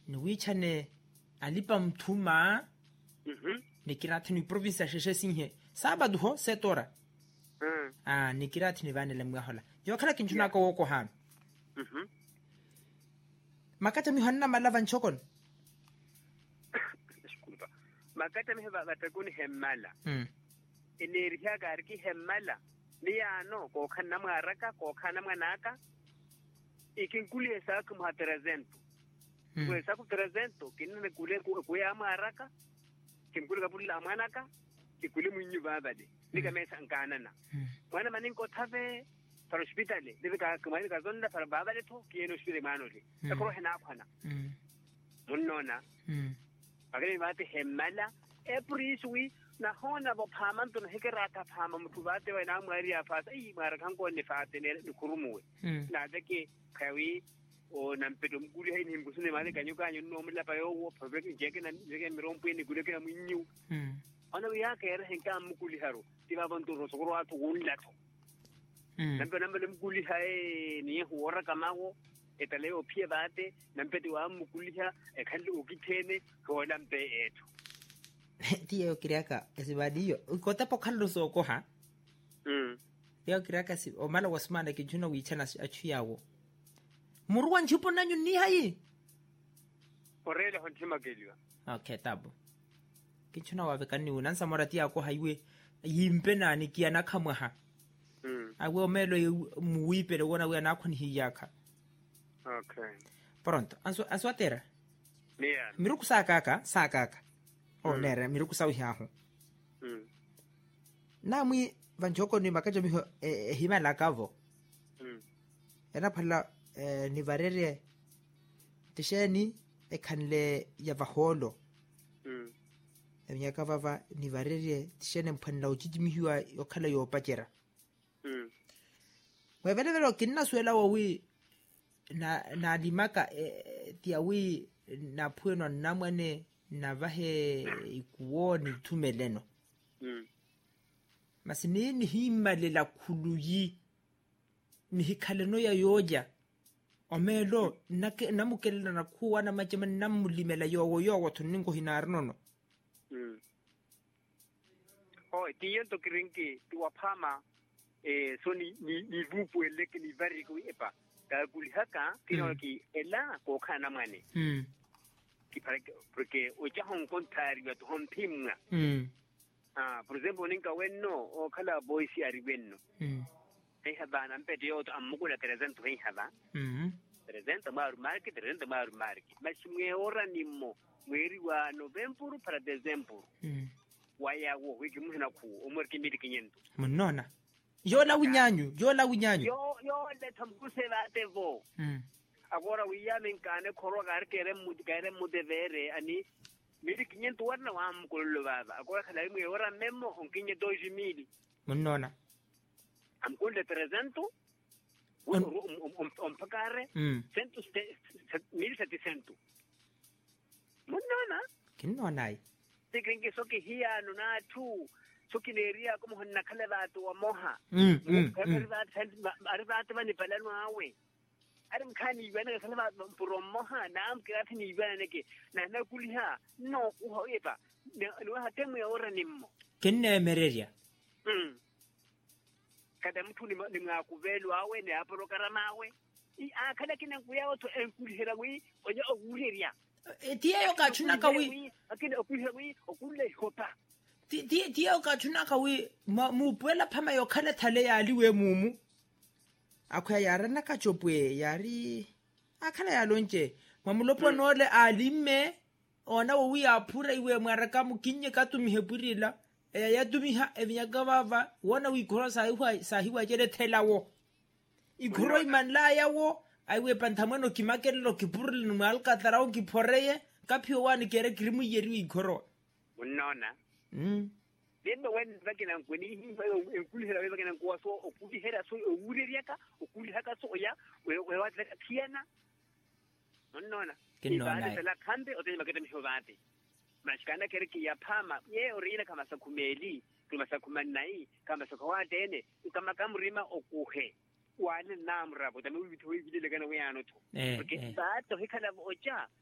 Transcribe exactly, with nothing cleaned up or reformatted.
ni wichane alipa mtuma mhm ni kirati ni province sheshe sinhe sabadu ho setora mm ah ni kirati ni vanele mwahola yo kala kinchuna ko woko han mhm makata mi hanna malava nchokon disculpa makata mi ba batakuni hemmala mm eneria garki hemmala ni ano ko khanna maraka ko khana manaka ikin kulie sa kuma tresento mm ko sa ku tresento kinne kule ko ya maraka kin kule kapulla manaka ikule munyi babade nika mesa nkanana mwana manin ko thave par hospital le ka kamani ka zonda par babade to kieno hospital manole takro hena khana mm munnona mm agere mate hemmala epriswi na hona bo phamanto na hekerata phama muthu bate wa na mwari afasa i mara kanko ne fate ne kurumuwe na deke khawi o nampeto mkuli haini mkusune male kanyuka nyu mla pa yo wo pabeke jeke na jeke mirompo ni gule kana munyu mm ana wiya kere henka mkuli haro tiba bantu rosogoro atu gunlato mm nampe nampe mkuli hae ni huora kamago etaleo pie bate nampe wa mkuli ha ekhandi ukithene ko nampe eto tío kiraka esibadiyo ukota pokhalo soko ha mm yo kiraka si o mala wasmana ke juna wichana achiyawo muruwa nchupo nanyu ni hayi orele hontima keliwa okay tabo kichuna wa bekani unansa morati yako haiwe yimpe nani kiana kamwa ha mm awe omelo muwipe le wona we nakho ni hiyaka okay pronto aso aswatera yeah miruku sakaka sakaka o nere miruku sawi haho mm namwi vanjoko ni makajo miho eh, himala kavo mm ena phala eh, ni varere tisheni ekhanle ya vaholo mm emyaka vava ni varere tishene mphanla ujijimihiwa yokhala yopachera mm wevele velo kinna swela wowi na na limaka eh, tiawi na phueno namwane na vahe ikuoni thumeleno mm masini ni himalela khuluyi ni hikhaleno ya yoja omelo nake namukelela na khuwa na machema namulimela yowo yowo thuningo hinarnono mm oh tiyo to krinki tuwapama eh so ni ni ni vupu eleke ni vari ko epa ka kulihaka kino ki ela ko khana mane mm ki porque o ja hon kontari ya to hon timna mm ah por ejemplo ninka wenno o kala boy si ari wenno mm ai habana mpete yo to amukula tresento hai haba mm tresento maru market tresento maru market mashimwe ora nimmo mweri wa november para december mm waya wo wiki muhina ku umurki midi kinyento munona yo la unyanyu yo la unyanyu yo yo le tamkuse la tevo mm agora wiya menkane khoro gar kere mud kere mudevere ani midi kinyento warna wa amkullo baba agora khala imwe ora memo onkinye dois mil munona amkulle tresento un pagare cento mil settecento munona kinona ai tikringe soki hiya nuna tu soki neria como honna khala batu wa moha mm mm aribat bani balanu awe arim khani bana khala ba pro moha nam kira thini bana ke na na kuliha no ku hoeba no ha temu ya ora nimmo kenne mereria mm kada mtu ni ni ngakuvelu awe ne apro karama awe i a kada kina kuya to enkulihera wi onya oguleria tie yo kachuna kawi akina okulihera wi okule hota tie tie yo kachuna kawi mupwela phama yo khana thale yali we mumu akhya yara na kachopwe yari akhana yalonje mamulopo nole alime ona wo wi aphura iwe mwaraka mukinye katumihepurila eh ya tumiha evinyaka baba wona wikhoro sahiwa sahiwa jele thelawo ikhoro imanla yawo aiwe panthamano kimakelelo kipurle numalka tarao kiphoreye kaphio wani kere krimu yeri ikhoro unona mm dendo wen bakina nkweni enkulihera we bakina kwa so okulihera so owureriaka okulihaka so ya we we watla thiana unona kinona la khande ote makete mihobate mashikana kere ki yaphama ye orina kama sakumeli kama sakumanai kama sakawatene kama kamrima okuhe wale namra bo tami withi wibile kana we ano to porque ba to hikala ocha